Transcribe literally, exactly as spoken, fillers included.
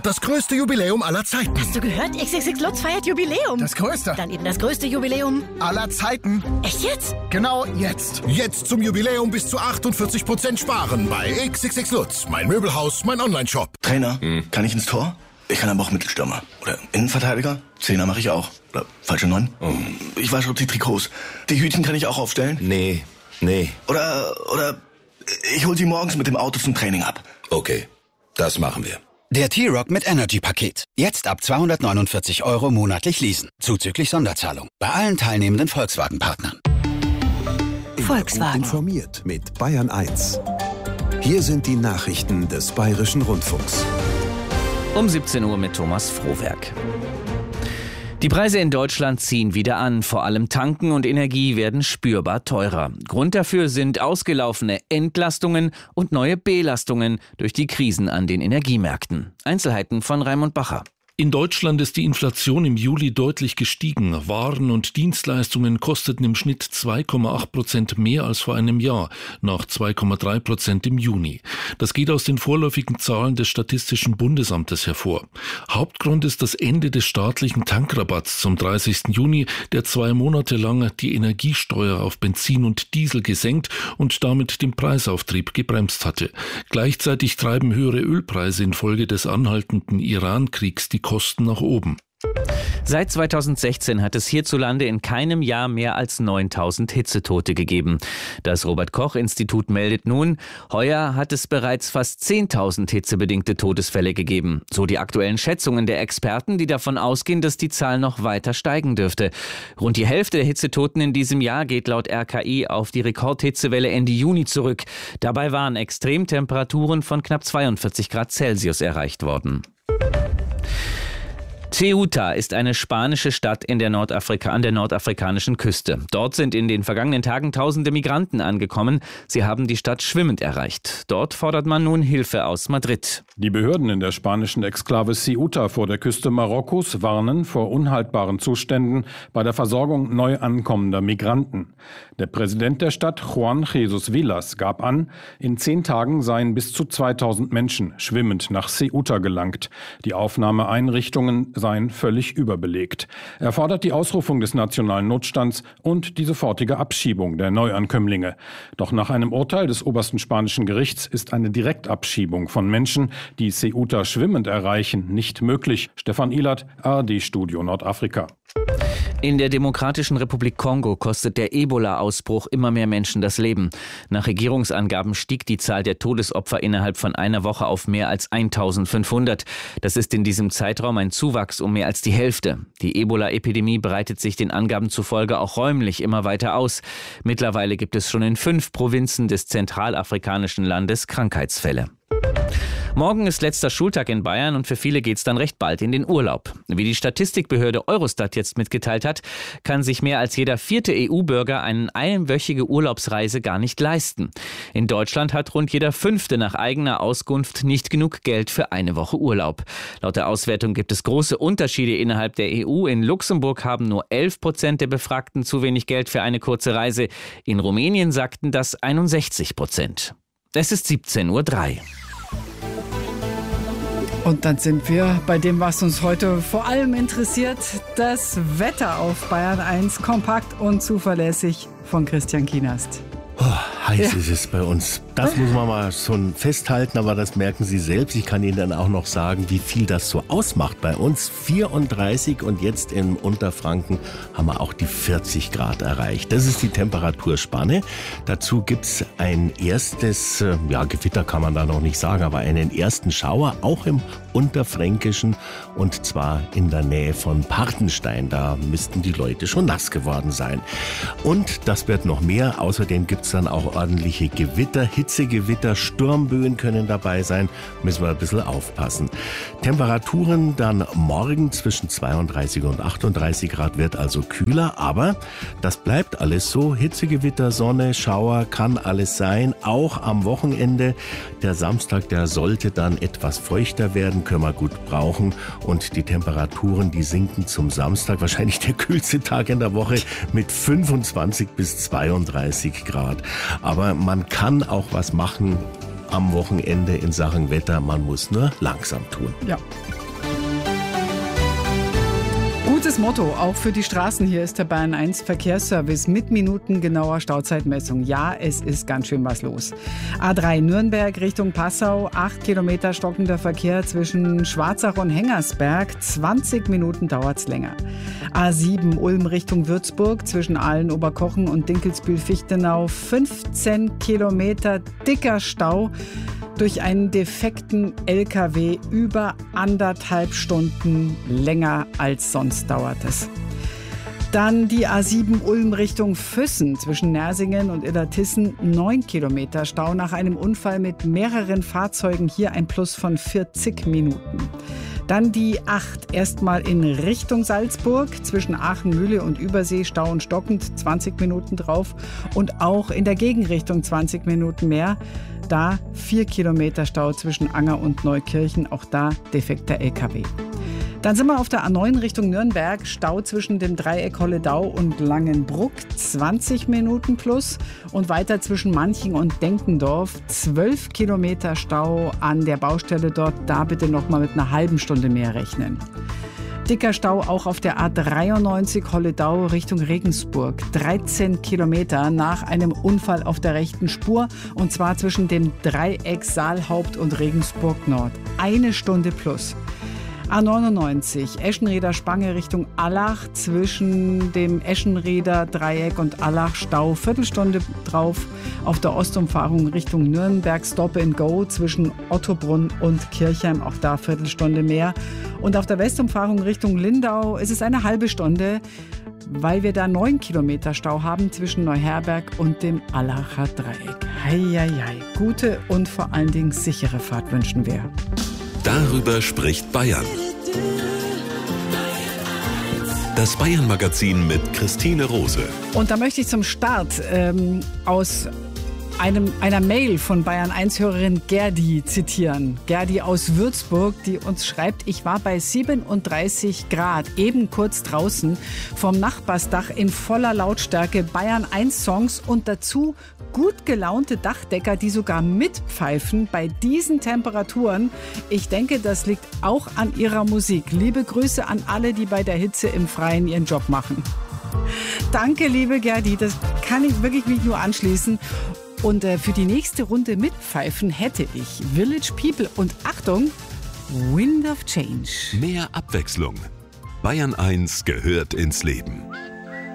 Das größte Jubiläum aller Zeiten. Hast du gehört? X X X Lutz feiert Jubiläum. Das größte. Dann eben das größte Jubiläum aller Zeiten. Echt jetzt? Genau jetzt. Jetzt zum Jubiläum bis zu achtundvierzig Prozent sparen bei X X X Lutz. Mein Möbelhaus, mein Onlineshop. Trainer, hm. kann ich ins Tor? Ich kann aber auch Mittelstürmer. Oder Innenverteidiger. Zehner mache ich auch. Oder falsche Neun. Oh. Ich wasche die Trikots. Die Hütchen kann ich auch aufstellen. Nee, nee. Oder, oder ich hol sie morgens mit dem Auto zum Training ab. Okay, das machen wir. Der T-Rock mit Energy-Paket. Jetzt ab zweihundertneunundvierzig Euro monatlich leasen. Zuzüglich Sonderzahlung. Bei allen teilnehmenden Volkswagen-Partnern. Volkswagen. Informiert mit Bayern eins. Hier sind die Nachrichten des Bayerischen Rundfunks. Um siebzehn Uhr mit Thomas Frohwerk. Die Preise in Deutschland ziehen wieder an. Vor allem Tanken und Energie werden spürbar teurer. Grund dafür sind ausgelaufene Entlastungen und neue Belastungen durch die Krisen an den Energiemärkten. Einzelheiten von Raimund Bacher. In Deutschland ist die Inflation im Juli deutlich gestiegen. Waren und Dienstleistungen kosteten im Schnitt zwei Komma acht Prozent mehr als vor einem Jahr, nach zwei Komma drei Prozent im Juni. Das geht aus den vorläufigen Zahlen des Statistischen Bundesamtes hervor. Hauptgrund ist das Ende des staatlichen Tankrabatts zum dreißigsten Juni, der zwei Monate lang die Energiesteuer auf Benzin und Diesel gesenkt und damit den Preisauftrieb gebremst hatte. Gleichzeitig treiben höhere Ölpreise infolge des anhaltenden Iran-Kriegs die Kosten nach oben. Seit zweitausendsechzehn hat es hierzulande in keinem Jahr mehr als neuntausend Hitzetote gegeben. Das Robert-Koch-Institut meldet nun, heuer hat es bereits fast zehntausend hitzebedingte Todesfälle gegeben. So die aktuellen Schätzungen der Experten, die davon ausgehen, dass die Zahl noch weiter steigen dürfte. Rund die Hälfte der Hitzetoten in diesem Jahr geht laut R K I auf die Rekordhitzewelle Ende Juni zurück. Dabei waren Extremtemperaturen von knapp zweiundvierzig Grad Celsius erreicht worden. Ceuta ist eine spanische Stadt in der Nordafrika, an der nordafrikanischen Küste. Dort sind in den vergangenen Tagen tausende Migranten angekommen. Sie haben die Stadt schwimmend erreicht. Dort fordert man nun Hilfe aus Madrid. Die Behörden in der spanischen Exklave Ceuta vor der Küste Marokkos warnen vor unhaltbaren Zuständen bei der Versorgung neu ankommender Migranten. Der Präsident der Stadt, Juan Jesus Villas, gab an, in zehn Tagen seien bis zu zweitausend Menschen schwimmend nach Ceuta gelangt. Die Aufnahmeeinrichtungen seien völlig überbelegt. Er fordert die Ausrufung des nationalen Notstands und die sofortige Abschiebung der Neuankömmlinge. Doch nach einem Urteil des obersten spanischen Gerichts ist eine Direktabschiebung von Menschen, die Ceuta schwimmend erreichen, nicht möglich. Stefan Ilert, A R D-Studio Nordafrika. In der Demokratischen Republik Kongo kostet der Ebola-Ausbruch immer mehr Menschen das Leben. Nach Regierungsangaben stieg die Zahl der Todesopfer innerhalb von einer Woche auf mehr als eintausendfünfhundert. Das ist in diesem Zeitraum ein Zuwachs um mehr als die Hälfte. Die Ebola-Epidemie breitet sich den Angaben zufolge auch räumlich immer weiter aus. Mittlerweile gibt es schon in fünf Provinzen des zentralafrikanischen Landes Krankheitsfälle. Morgen ist letzter Schultag in Bayern und für viele geht's dann recht bald in den Urlaub. Wie die Statistikbehörde Eurostat jetzt mitgeteilt hat, kann sich mehr als jeder vierte E U-Bürger eine einwöchige Urlaubsreise gar nicht leisten. In Deutschland hat rund jeder fünfte nach eigener Auskunft nicht genug Geld für eine Woche Urlaub. Laut der Auswertung gibt es große Unterschiede innerhalb der E U. In Luxemburg haben nur elf Prozent der Befragten zu wenig Geld für eine kurze Reise. In Rumänien sagten das einundsechzig Prozent. Es ist siebzehn Uhr drei. Und dann sind wir bei dem, was uns heute vor allem interessiert, das Wetter auf Bayern eins, kompakt und zuverlässig von Christian Kienast. Oh, heiß Ja. ist es bei uns. Das muss man mal schon festhalten, aber das merken Sie selbst. Ich kann Ihnen dann auch noch sagen, wie viel das so ausmacht bei uns. vierunddreißig und jetzt in Unterfranken haben wir auch die vierzig Grad erreicht. Das ist die Temperaturspanne. Dazu gibt's ein erstes, ja, Gewitter kann man da noch nicht sagen, aber einen ersten Schauer, auch im Unterfränkischen, und zwar in der Nähe von Partenstein. Da müssten die Leute schon nass geworden sein. Und das wird noch mehr. Außerdem gibt's dann auch ordentliche Gewitter, Hitzegewitter, Sturmböen können dabei sein. Müssen wir ein bisschen aufpassen. Temperaturen dann morgen zwischen zweiunddreißig und achtunddreißig Grad, wird also kühler. Aber das bleibt alles so. Hitzegewitter, Sonne, Schauer, kann alles sein. Auch am Wochenende. Der Samstag, der sollte dann etwas feuchter werden. Können wir gut brauchen. Und die Temperaturen, die sinken zum Samstag. Wahrscheinlich der kühlste Tag in der Woche mit fünfundzwanzig bis zweiunddreißig Grad. Aber man kann auch was machen am Wochenende in Sachen Wetter. Man muss nur langsam tun. Ja. Gutes Motto, auch für die Straßen. Hier ist der Bayern eins Verkehrsservice mit minutengenauer Stauzeitmessung. Ja, es ist ganz schön was los. A drei Nürnberg Richtung Passau, acht Kilometer stockender Verkehr zwischen Schwarzach und Hengersberg. zwanzig Minuten dauert's länger. A sieben Ulm Richtung Würzburg zwischen Aalen, Oberkochen und Dinkelsbühl-Fichtenau. fünfzehn Kilometer dicker Stau. Durch einen defekten L K W über anderthalb Stunden länger als sonst dauert es. Dann die A sieben Ulm Richtung Füssen zwischen Nersingen und Illertissen. neun Kilometer Stau nach einem Unfall mit mehreren Fahrzeugen. Hier ein Plus von vierzig Minuten. Dann die acht, erstmal in Richtung Salzburg, zwischen Aachen-Mühle und Übersee, Stau und stockend, zwanzig Minuten drauf. Und auch in der Gegenrichtung zwanzig Minuten mehr. Da vier Kilometer Stau zwischen Anger und Neukirchen, auch da defekter L K W. Dann sind wir auf der A neun Richtung Nürnberg, Stau zwischen dem Dreieck Holledau und Langenbruck, zwanzig Minuten plus. Und weiter zwischen Manching und Denkendorf, zwölf Kilometer Stau an der Baustelle dort. Da bitte noch mal mit einer halben Stunde mehr rechnen. Dicker Stau auch auf der A dreiundneunzig Holledau Richtung Regensburg. dreizehn Kilometer nach einem Unfall auf der rechten Spur. Und zwar zwischen dem Dreieck Saalhaupt und Regensburg Nord. Eine Stunde plus. A neunundneunzig, Eschenrieder Spange Richtung Allach, zwischen dem Eschenrieder Dreieck und Allach Stau, Viertelstunde drauf. Auf der Ostumfahrung Richtung Nürnberg Stop and Go zwischen Ottobrunn und Kirchheim, auch da Viertelstunde mehr. Und auf der Westumfahrung Richtung Lindau ist es eine halbe Stunde, weil wir da neun Kilometer Stau haben zwischen Neuherberg und dem Allacher Dreieck. Heieiei, gute und vor allen Dingen sichere Fahrt wünschen wir. Darüber spricht Bayern. Das Bayern-Magazin mit Christine Rose. Und da möchte ich zum Start ähm, aus einem, einer Mail von Bayern eins Hörerin Gerdi zitieren. Gerdi aus Würzburg, die uns schreibt: Ich war bei siebenunddreißig Grad eben kurz draußen vom Nachbarsdach in voller Lautstärke Bayern eins Songs und dazu gut gelaunte Dachdecker, die sogar mitpfeifen bei diesen Temperaturen. Ich denke, das liegt auch an ihrer Musik. Liebe Grüße an alle, die bei der Hitze im Freien ihren Job machen. Danke, liebe Gerdi, das kann ich wirklich mich nur anschließen. Und äh, für die nächste Runde mitpfeifen hätte ich Village People und Achtung, Wind of Change. Mehr Abwechslung. Bayern eins gehört ins Leben.